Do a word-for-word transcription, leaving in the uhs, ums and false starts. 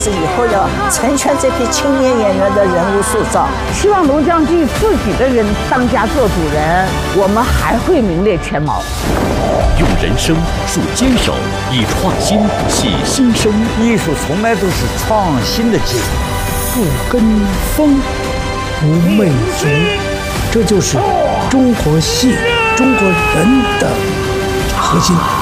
以后要成全这批青年演员的人物塑造。 希望龙江剧自己的人当家做主人，我们还会名列前茅。 用人生树坚守，以创新系新生。 艺术从来都是创新的结果。 不跟风，不媚俗，这就是中国戏、中国人的核心。